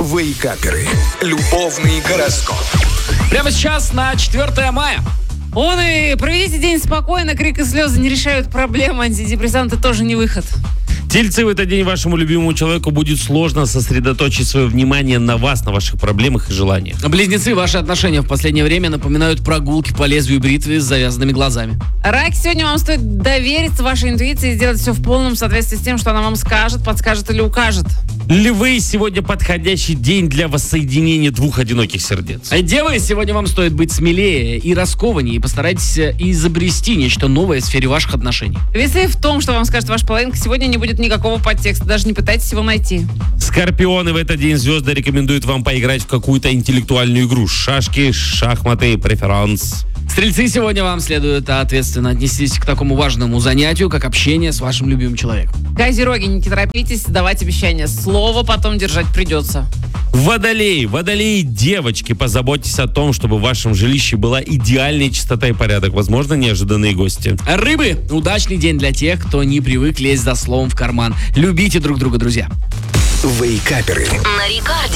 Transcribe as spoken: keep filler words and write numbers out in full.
Вейкаперы. Любовный гороскоп. Прямо сейчас на четвёртое мая. Он и проведите день спокойно, крик и слезы не решают проблемы, антидепрессанты тоже не выход. Тельцы, в этот день вашему любимому человеку будет сложно сосредоточить свое внимание на вас, на ваших проблемах и желаниях. Близнецы, ваши отношения в последнее время напоминают прогулки по лезвию бритвы с завязанными глазами. Раки, сегодня вам стоит довериться вашей интуиции и сделать все в полном соответствии с тем, что она вам скажет, подскажет или укажет. Львы, сегодня подходящий день для воссоединения двух одиноких сердец. А девы, сегодня вам стоит быть смелее и раскованнее, и постарайтесь изобрести нечто новое в сфере ваших отношений. Весы, в том, что вам скажет ваша половинка, сегодня не будет никакого подтекста, даже не пытайтесь его найти. Скорпионы, в этот день звезды рекомендуют вам поиграть в какую-то интеллектуальную игру. Шашки, шахматы, преферанс. Стрельцы, сегодня вам следует ответственно отнестись к такому важному занятию, как общение с вашим любимым человеком. Козероги, не торопитесь давать обещания. Слово потом держать придется. Водолей, водолей, девочки, позаботьтесь о том, чтобы в вашем жилище была идеальная чистота и порядок. Возможно, неожиданные гости. Рыбы, удачный день для тех, кто не привык лезть за словом в карман. Любите друг друга, друзья. Вейкаперы. На Рекорде.